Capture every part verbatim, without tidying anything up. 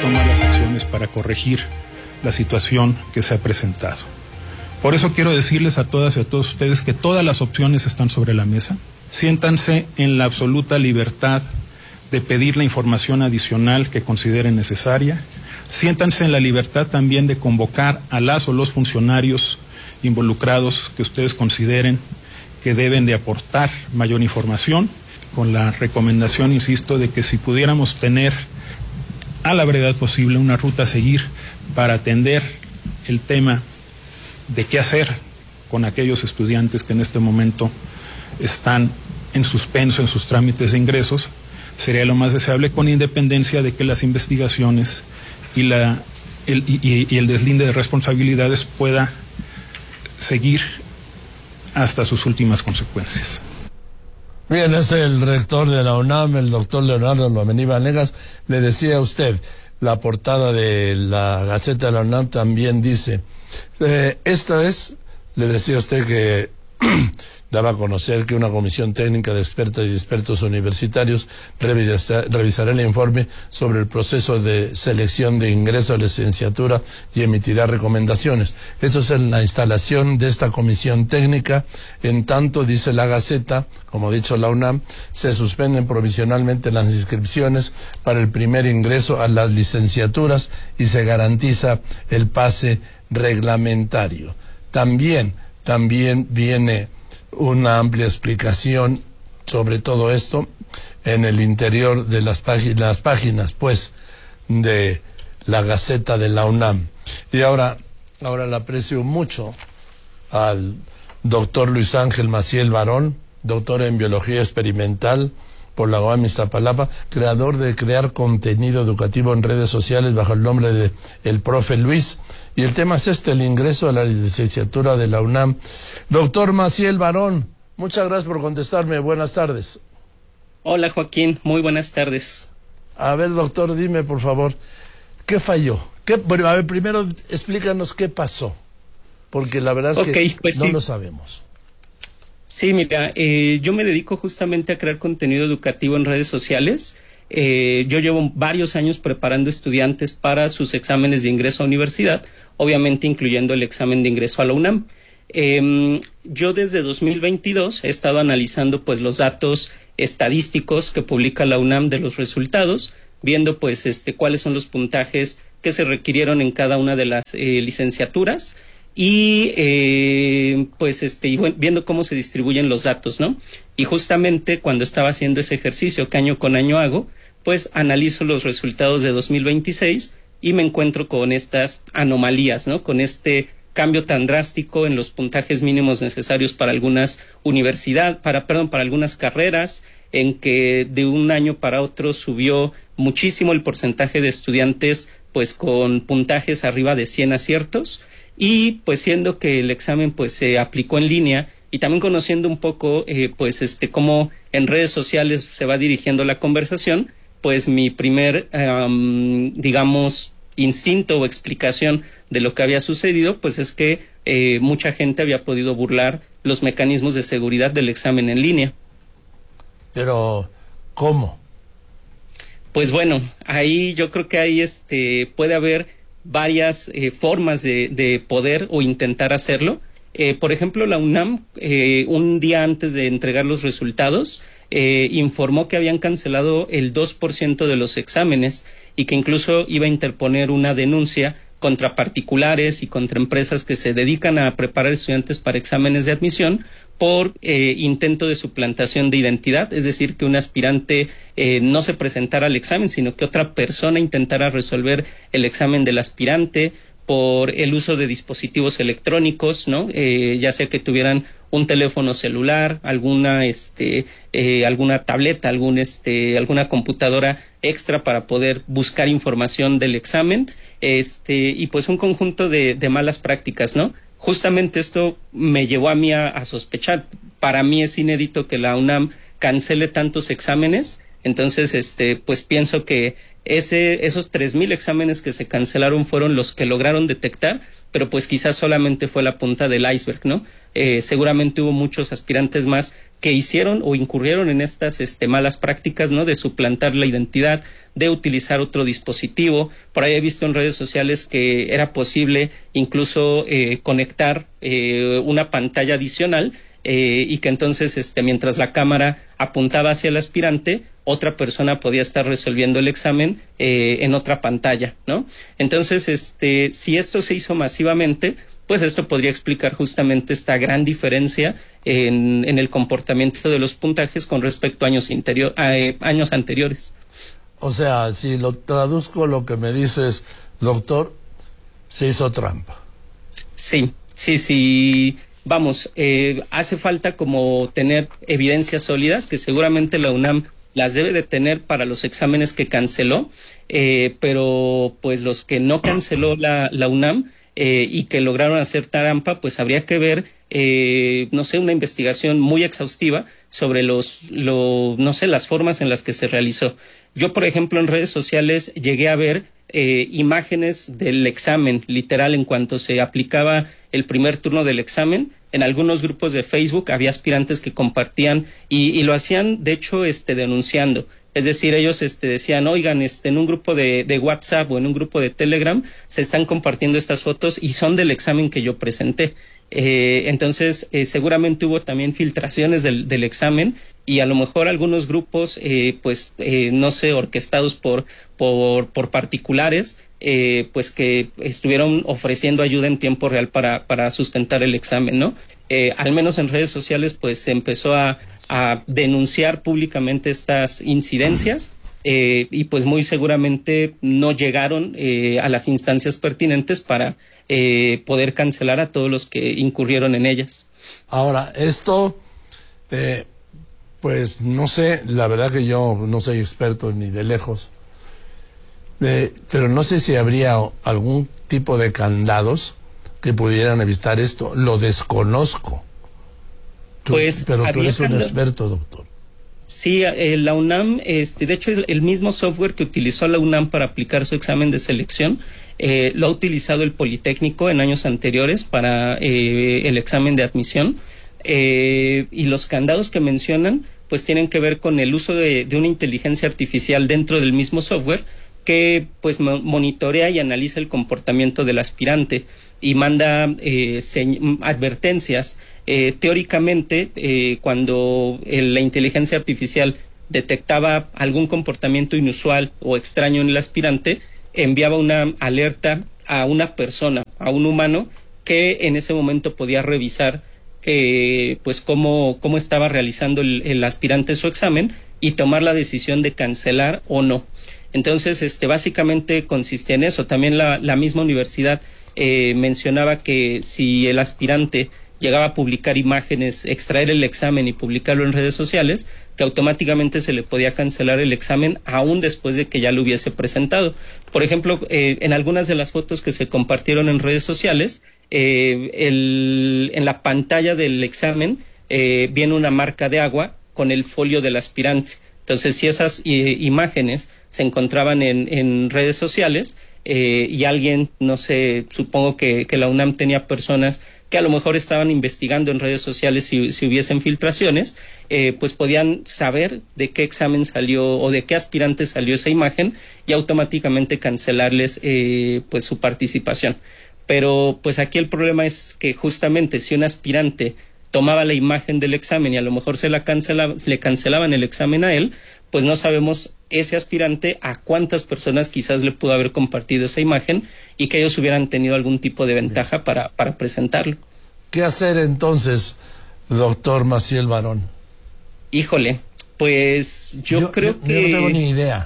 toma las acciones para corregir la situación que se ha presentado. Por eso quiero decirles a todas y a todos ustedes que todas las opciones están sobre la mesa. Siéntanse en la absoluta libertad de pedir la información adicional que consideren necesaria. Siéntanse en la libertad también de convocar a las o los funcionarios involucrados que ustedes consideren que deben de aportar mayor información, con la recomendación, insisto, de que si pudiéramos tener a la brevedad posible una ruta a seguir para atender el tema de qué hacer con aquellos estudiantes que en este momento están en suspenso en sus trámites de ingresos, sería lo más deseable, con independencia de que las investigaciones y, la, el, y, y el deslinde de responsabilidades pueda seguir hasta sus últimas consecuencias. Bien, es el rector de la UNAM, el doctor Leonardo Lomelí Vanegas. Le decía a usted, la portada de la Gaceta de la UNAM también dice, eh, esta es, le decía a usted que daba a conocer que una comisión técnica de expertas y expertos universitarios revisa, revisará el informe sobre el proceso de selección de ingreso a la licenciatura y emitirá recomendaciones. Esto es en la instalación de esta comisión técnica. En tanto, dice la Gaceta, como ha dicho la UNAM, se suspenden provisionalmente las inscripciones para el primer ingreso a las licenciaturas y se garantiza el pase reglamentario. También, también viene una amplia explicación sobre todo esto en el interior de las páginas, las páginas pues de la Gaceta de la UNAM. Y ahora, ahora le aprecio mucho al doctor Luis Ángel Maciel Barón, doctor en Biología Experimental por la UAM Iztapalapa, creador de Crear Contenido Educativo en Redes Sociales bajo el nombre de El Profe Luis. Y el tema es este, el ingreso a la licenciatura de la UNAM. Doctor Maciel Barón, muchas gracias por contestarme. Buenas tardes. Hola, Joaquín, muy buenas tardes. A ver, doctor, dime, por favor, ¿qué falló? ¿Qué, bueno, a ver, primero explícanos qué pasó, porque la verdad es okay, que pues no sí. lo sabemos. Sí, mira, eh, yo me dedico justamente a crear contenido educativo en redes sociales. Eh, yo llevo varios años preparando estudiantes para sus exámenes de ingreso a universidad, obviamente incluyendo el examen de ingreso a la UNAM. Eh, yo desde dos mil veintidós he estado analizando pues los datos estadísticos que publica la UNAM de los resultados, viendo pues este cuáles son los puntajes que se requirieron en cada una de las eh, licenciaturas y eh, pues este y bueno, viendo cómo se distribuyen los datos, ¿no? Y justamente cuando estaba haciendo ese ejercicio que año con año hago, pues analizo los resultados de dos mil veintiséis y me encuentro con estas anomalías, ¿no? Con este cambio tan drástico en los puntajes mínimos necesarios para algunas universidades, para, perdón, para algunas carreras, en que de un año para otro subió muchísimo el porcentaje de estudiantes, pues con puntajes arriba de cien aciertos, y pues siendo que el examen pues se aplicó en línea, y también conociendo un poco, eh, pues este, cómo en redes sociales se va dirigiendo la conversación, pues mi primer, um, digamos, instinto o explicación de lo que había sucedido, pues es que eh, mucha gente había podido burlar los mecanismos de seguridad del examen en línea. Pero, ¿cómo? Pues bueno, ahí yo creo que ahí este, puede haber varias eh, formas de, de poder o intentar hacerlo. Eh, por ejemplo, la UNAM, eh, un día antes de entregar los resultados, eh, informó que habían cancelado el dos por ciento de los exámenes y que incluso iba a interponer una denuncia contra particulares y contra empresas que se dedican a preparar estudiantes para exámenes de admisión por eh, intento de suplantación de identidad, es decir, que un aspirante eh, no se presentara al examen, sino que otra persona intentara resolver el examen del aspirante, por el uso de dispositivos electrónicos, ¿no? Eh, ya sea que tuvieran un teléfono celular, alguna este eh, alguna tableta, algún este alguna computadora extra para poder buscar información del examen, este y pues un conjunto de, de malas prácticas, ¿no? Justamente esto me llevó a mí a, a sospechar. Para mí es inédito que la UNAM cancele tantos exámenes, entonces este pues pienso que Ese, esos tres mil exámenes que se cancelaron fueron los que lograron detectar, pero pues quizás solamente fue la punta del iceberg, ¿no? Eh, seguramente hubo muchos aspirantes más que hicieron o incurrieron en estas este, malas prácticas, ¿no? De suplantar la identidad, de utilizar otro dispositivo. Por ahí he visto en redes sociales que era posible incluso eh, conectar eh, una pantalla adicional eh, y que entonces, este, mientras la cámara apuntaba hacia el aspirante, otra persona podía estar resolviendo el examen eh, en otra pantalla, ¿no? Entonces, este, si esto se hizo masivamente, pues esto podría explicar justamente esta gran diferencia en, en el comportamiento de los puntajes con respecto a años, interior, a, eh, años anteriores. O sea, si lo traduzco lo que me dices, doctor, se hizo trampa. Sí, sí, sí. Vamos, eh, hace falta como tener evidencias sólidas que seguramente la UNAM las debe de tener para los exámenes que canceló, eh, pero pues los que no canceló la, la UNAM eh, y que lograron hacer trampa, pues habría que ver, eh, no sé, una investigación muy exhaustiva sobre los, lo, no sé, las formas en las que se realizó. Yo, por ejemplo, en redes sociales llegué a ver eh, imágenes del examen, literal, en cuanto se aplicaba el primer turno del examen. En algunos grupos de Facebook había aspirantes que compartían y, y lo hacían, de hecho, este, denunciando. Es decir, ellos este, decían, oigan, este, en un grupo de, de WhatsApp o en un grupo de Telegram se están compartiendo estas fotos y son del examen que yo presenté. Eh, entonces, eh, seguramente hubo también filtraciones del, del examen y a lo mejor algunos grupos, eh, pues, eh, no sé, orquestados por, por, por particulares, Eh, pues que estuvieron ofreciendo ayuda en tiempo real para, para sustentar el examen, ¿no? Eh, al menos en redes sociales, pues se empezó a, a denunciar públicamente estas incidencias eh, y pues muy seguramente no llegaron eh, a las instancias pertinentes para eh, poder cancelar a todos los que incurrieron en ellas. Ahora, esto, eh, pues no sé, la verdad que yo no soy experto ni de lejos. Eh, pero no sé si habría algún tipo de candados que pudieran evitar esto. Lo desconozco. Tú, Pues, pero tú eres un candado. experto, doctor. Sí, eh, la UNAM, este, de hecho, el, el mismo software que utilizó la UNAM para aplicar su examen de selección, eh, lo ha utilizado el Politécnico en años anteriores para eh, el examen de admisión. Eh, y los candados que mencionan, pues tienen que ver con el uso de, de una inteligencia artificial dentro del mismo software, que pues monitorea y analiza el comportamiento del aspirante y manda eh, advertencias. Eh, teóricamente, eh, cuando eh, la inteligencia artificial detectaba algún comportamiento inusual o extraño en el aspirante, enviaba una alerta a una persona, a un humano, que en ese momento podía revisar eh, pues cómo, cómo estaba realizando el, el aspirante su examen y tomar la decisión de cancelar o no. Entonces, este, básicamente consiste en eso. También la, la misma universidad eh, mencionaba que si el aspirante llegaba a publicar imágenes, extraer el examen y publicarlo en redes sociales, que automáticamente se le podía cancelar el examen aún después de que ya lo hubiese presentado. Por ejemplo, eh, en algunas de las fotos que se compartieron en redes sociales, eh, el, en la pantalla del examen eh, viene una marca de agua con el folio del aspirante. Entonces, si esas eh, imágenes se encontraban en, en redes sociales eh, y alguien, no sé, supongo que, que la UNAM tenía personas que a lo mejor estaban investigando en redes sociales si, si hubiesen filtraciones, eh, pues podían saber de qué examen salió o de qué aspirante salió esa imagen y automáticamente cancelarles eh, pues su participación. Pero pues aquí el problema es que justamente si un aspirante tomaba la imagen del examen y a lo mejor se la cancelaba, le cancelaban el examen a él, pues no sabemos ese aspirante a cuántas personas quizás le pudo haber compartido esa imagen y que ellos hubieran tenido algún tipo de ventaja para, para presentarlo. ¿Qué hacer entonces, doctor Maciel Barón? Híjole, pues yo, yo creo yo, que... Yo no tengo ni idea.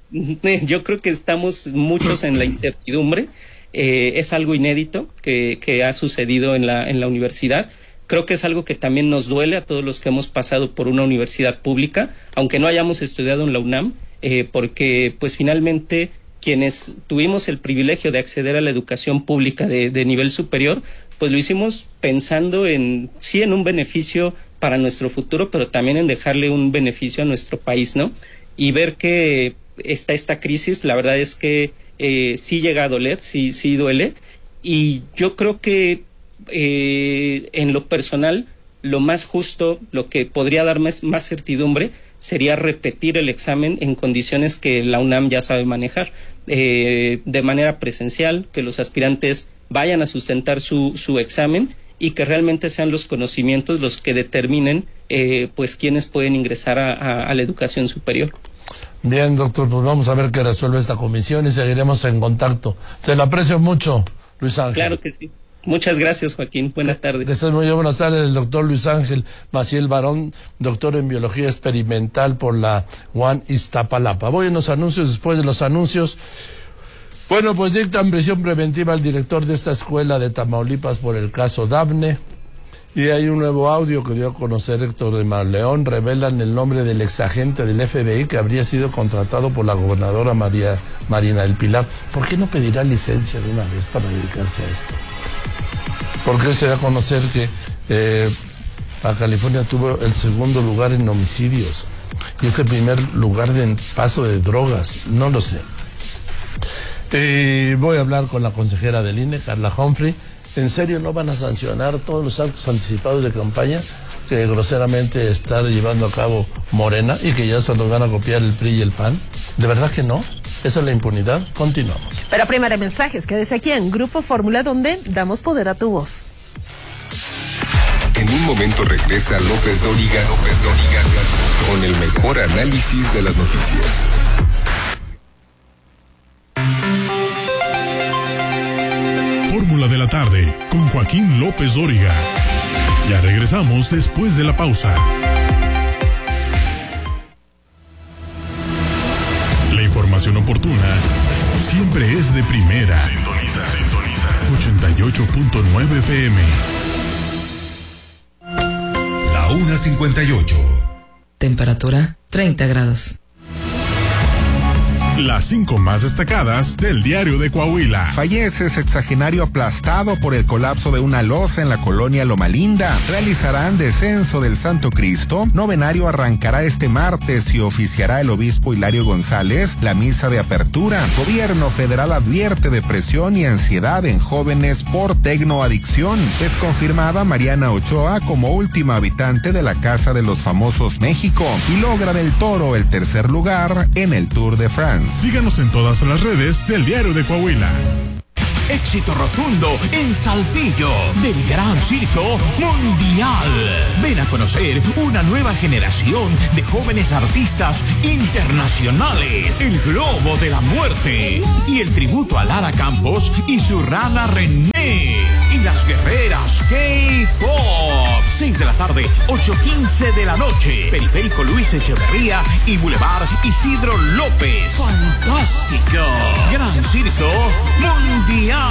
Yo creo que estamos muchos en la incertidumbre. Eh, es algo inédito que, que ha sucedido en la, en la universidad. Creo que es algo que también nos duele a todos los que hemos pasado por una universidad pública, aunque no hayamos estudiado en la UNAM, eh, porque pues finalmente quienes tuvimos el privilegio de acceder a la educación pública de, de nivel superior, pues lo hicimos pensando en, sí, en un beneficio para nuestro futuro, pero también en dejarle un beneficio a nuestro país, ¿no? Y ver que está esta crisis, la verdad es que eh, sí llega a doler, sí, sí duele, y yo creo que eh, en lo personal, lo más justo, lo que podría dar más, más certidumbre, sería repetir el examen en condiciones que la UNAM ya sabe manejar, eh, de manera presencial, que los aspirantes vayan a sustentar su, su examen y que realmente sean los conocimientos los que determinen eh, pues quiénes pueden ingresar a, a, a la educación superior. Bien, doctor, pues vamos a ver qué resuelve esta comisión y seguiremos en contacto. Se lo aprecio mucho, Luis Ángel. Claro que sí. Muchas gracias, Joaquín. Buenas tardes. Que estés muy bien. Buenas tardes, el doctor Luis Ángel Maciel Barón, doctor en Biología Experimental por la U A N Iztapalapa. Voy en los anuncios, después de los anuncios. Bueno, pues dictan prisión preventiva al director de esta escuela de Tamaulipas por el caso Dafne. Y hay un nuevo audio que dio a conocer Héctor de Mauleón. Revelan el nombre del exagente del F B I que habría sido contratado por la gobernadora María Marina del Pilar. ¿Por qué no pedirá licencia de una vez para dedicarse a esto? Porque se da a conocer que eh, a California tuvo el segundo lugar en homicidios y es el primer lugar de paso de drogas. No lo sé. Eh, voy a hablar con la consejera del I N E, Carla Humphrey. ¿En serio no van a sancionar todos los actos anticipados de campaña que groseramente está llevando a cabo Morena y que ya se los van a copiar el P R I y el P A N? ¿De verdad que no? ¿Esa es la impunidad? Continuamos. Pero primero mensajes, quédese aquí en Grupo Fórmula, donde damos poder a tu voz. En un momento regresa López Dóriga, López Dóriga, con el mejor análisis de las noticias. Fórmula de la tarde, con Joaquín López Dóriga. Ya regresamos después de la pausa. La información oportuna siempre es de primera. Sintoniza, sintoniza. ochenta y ocho punto nueve F M. La una cincuenta y ocho. Temperatura treinta grados. Las cinco más destacadas del Diario de Coahuila. Fallece sexagenario aplastado por el colapso de una losa en la colonia Loma Linda. Realizarán descenso del Santo Cristo. Novenario arrancará este martes y oficiará el obispo Hilario González la misa de apertura. Gobierno federal advierte depresión y ansiedad en jóvenes por tecnoadicción. Es confirmada Mariana Ochoa como última habitante de la Casa de los Famosos México y logra del Toro el tercer lugar en el Tour de France. Síganos en todas las redes del Diario de Coahuila. Éxito rotundo en Saltillo del Gran Circo Mundial. Ven a conocer una nueva generación de jóvenes artistas internacionales. El Globo de la Muerte y el tributo a Lara Campos y su rana René. Y las guerreras K-Pop. seis de la tarde, ocho quince de la noche. Periférico Luis Echeverría y Boulevard Isidro López. ¡Fantástico! Gran Circo Mundial.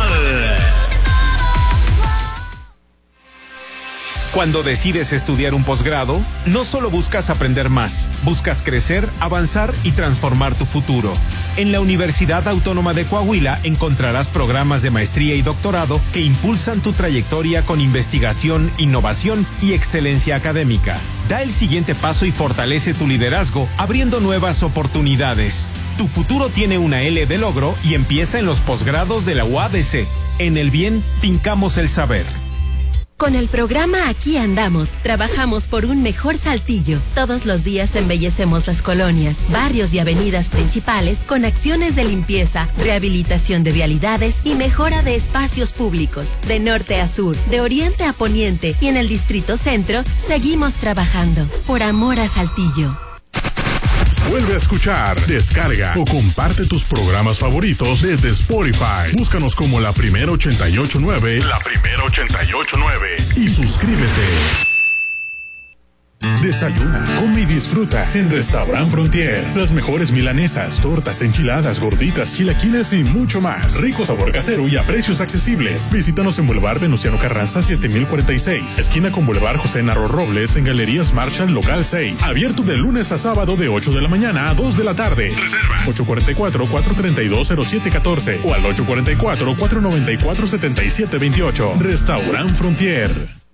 Cuando decides estudiar un posgrado, no solo buscas aprender más, buscas crecer, avanzar y transformar tu futuro. En la Universidad Autónoma de Coahuila encontrarás programas de maestría y doctorado que impulsan tu trayectoria con investigación, innovación y excelencia académica. Da el siguiente paso y fortalece tu liderazgo, abriendo nuevas oportunidades. Tu futuro tiene una L de logro y empieza en los posgrados de la U A D C. En el bien, fincamos el saber. Con el programa Aquí Andamos, trabajamos por un mejor Saltillo. Todos los días embellecemos las colonias, barrios y avenidas principales con acciones de limpieza, rehabilitación de vialidades y mejora de espacios públicos. De norte a sur, de oriente a poniente y en el Distrito Centro, seguimos trabajando por amor a Saltillo. Vuelve a escuchar, descarga o comparte tus programas favoritos desde Spotify. Búscanos como La Primera ochenta y ocho punto nueve, La Primera ochenta y ocho punto nueve y suscríbete. Desayuna, come y disfruta en Restaurant Frontier. Las mejores milanesas, tortas, enchiladas, gorditas, chilaquiles y mucho más. Rico sabor casero y a precios accesibles. Visítanos en Boulevard Venustiano Carranza siete mil cuarenta y seis. Esquina con Boulevard José Narro Robles en Galerías Marshall Local seis. Abierto de lunes a sábado de ocho de la mañana a dos de la tarde. Reserva ocho cuatro cuatro, cuatro tres dos, cero siete uno cuatro o al ocho cuatro cuatro, cuatro nueve cuatro, siete siete dos ocho. Restaurant Frontier.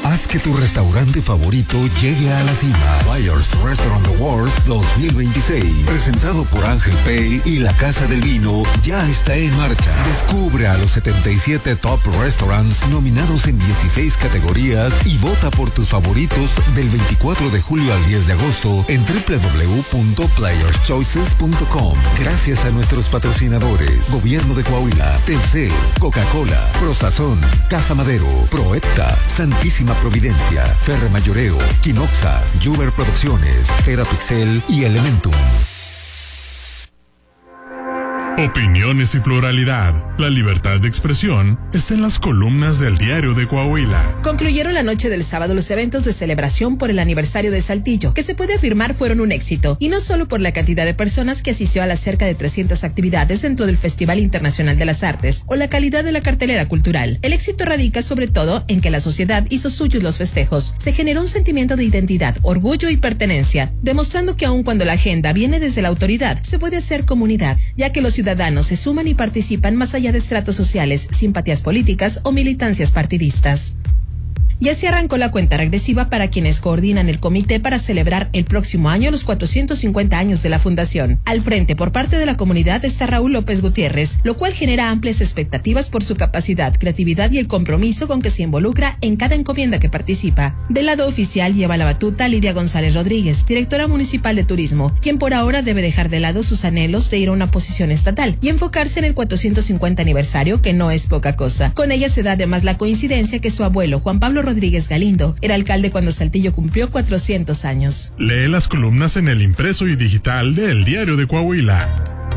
Haz que tu restaurante favorito llegue a la cima. Players Restaurant Awards dos mil veintiséis, presentado por Ángel Pay y la Casa del Vino, ya está en marcha. Descubre a los setenta y siete top restaurants nominados en dieciséis categorías y vota por tus favoritos del veinticuatro de julio al diez de agosto en doble u doble u doble u punto players choices punto com. Gracias a nuestros patrocinadores: Gobierno de Coahuila, Telcel, Coca-Cola, Prosazón, Casa Madero, Proecta, Santísima Providencia, Ferre Mayoreo, Quinoxa, Juber Producciones, Terapixel y Elementum. Opiniones y pluralidad. La libertad de expresión está en las columnas del Diario de Coahuila. Concluyeron la noche del sábado los eventos de celebración por el aniversario de Saltillo, que se puede afirmar fueron un éxito, y no solo por la cantidad de personas que asistió a las cerca de trescientas actividades dentro del Festival Internacional de las Artes o la calidad de la cartelera cultural. El éxito radica sobre todo en que la sociedad hizo suyos los festejos. Se generó un sentimiento de identidad, orgullo y pertenencia, demostrando que aun cuando la agenda viene desde la autoridad, se puede hacer comunidad, ya que los ciudadanos se suman y participan más allá de estratos sociales, simpatías políticas o militancias partidistas. Ya se arrancó la cuenta regresiva para quienes coordinan el comité para celebrar el próximo año los cuatrocientos cincuenta años de la fundación. Al frente, por parte de la comunidad, está Raúl López Gutiérrez, lo cual genera amplias expectativas por su capacidad, creatividad y el compromiso con que se involucra en cada encomienda que participa. Del lado oficial lleva la batuta Lidia González Rodríguez, directora municipal de turismo, quien por ahora debe dejar de lado sus anhelos de ir a una posición estatal y enfocarse en el cuatrocientos cincuenta aniversario, que no es poca cosa. Con ella se da además la coincidencia que su abuelo, Juan Pablo Rodríguez Galindo, era alcalde cuando Saltillo cumplió cuatrocientos años. Lee las columnas en el impreso y digital del Diario de Coahuila.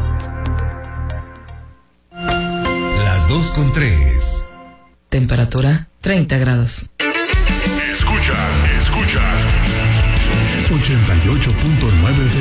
Las dos con tres. Temperatura treinta grados. Escucha, escucha. ochenta y ocho punto nueve